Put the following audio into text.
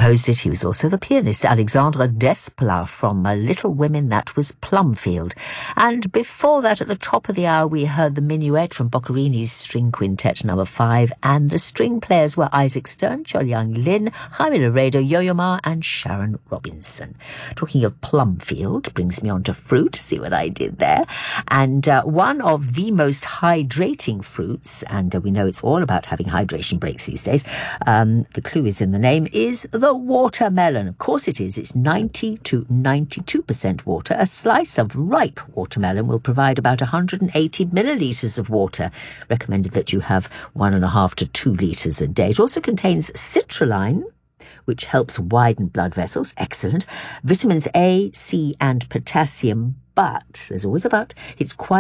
composed it. He was also the pianist, Alexandre Desplat, from Little Women. That was Plumfield. And before that, at the top of the hour, we heard the Minuet from Boccherini's String Quintet No. 5, and the string players were Isaac Stern, Chol Young Lin, Jaime Laredo, Yo-Yo Ma, and Sharon Robinson. Talking of Plumfield brings me on to fruit. See what I did there? And one of the most hydrating fruits, and we know it's all about having hydration breaks these days, the clue is in the name, is the watermelon. Of course it is. It's 90 to 92% water. A slice of ripe watermelon will provide about 180 millilitres of water. Recommended that you have 1.5 to 2 litres a day. It also contains citrulline, which helps widen blood vessels. Excellent. Vitamins A, C, and potassium. But, there's always a but, it's quite